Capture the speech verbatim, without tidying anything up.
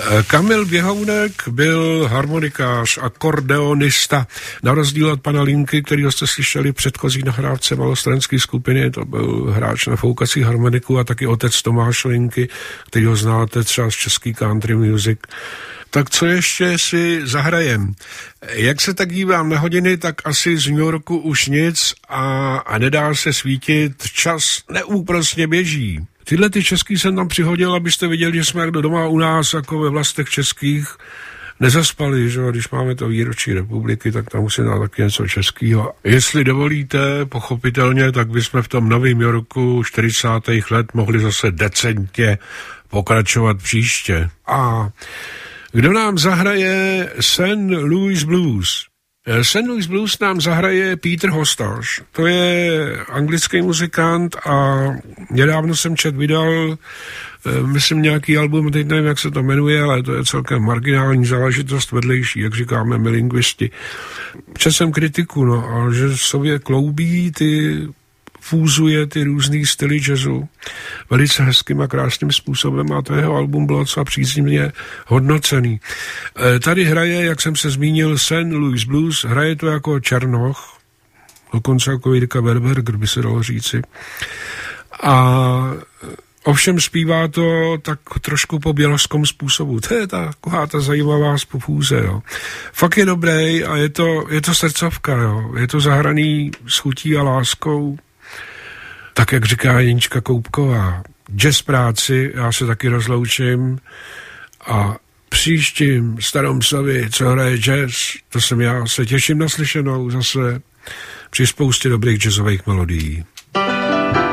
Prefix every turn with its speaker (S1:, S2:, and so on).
S1: Kamil Běhounek byl harmonikář, akordeonista. Na rozdíl od pana Linky, kterýho jste slyšeli v předchozí nahrávce malostranské skupiny, to byl hráč na foukací harmoniku a taky otec Tomáš Linky, kterýho znáte třeba z český country music. Tak co ještě si zahrajem? Jak se tak dívám na hodiny, tak asi z New Yorku už nic a, a nedá se svítit, čas neúprosně běží. Tyhle ty český jsem tam přihodil, abyste viděli, že jsme doma u nás, jako ve vlastech českých, nezaspali, že když máme to výročí republiky, tak tam musí dát taky něco českého. Jestli dovolíte, pochopitelně, tak bychom v tom Novém Yorku čtyřicátých let mohli zase decentně pokračovat příště. A kdo nám zahraje Saint Louis Blues? Saint Louis Blues nám zahraje Peter Hostage. To je anglický muzikant a nedávno jsem čet vydal, myslím, nějaký album, teď nevím, jak se to jmenuje, ale to je celkem marginální záležitost vedlejší, jak říkáme my lingvisti. Čet jsem kritiku, no, a že sobě kloubí ty fúzuje ty různý styly jazzu velice hezkým a krásným způsobem a to jeho album bylo docela příznivě hodnocený. E, tady hraje, jak jsem se zmínil, Saint Louis Blues, hraje to jako Černoch, dokonce jako Jirka Berberger, by se dalo říci. A ovšem zpívá to tak trošku po běloskom způsobu. To je taková ta zajímavá fúze, jo. Fakt je dobrý a je to, je to srdcovka, jo. Je to zahraný s chutí a láskou. Tak, jak říká Jenička Koupková, jazz práci, já se taky rozloučím a příštím starom sovi, co hraje jazz, to jsem já, se těším na slyšenou zase při spoustě dobrých jazzových melodií.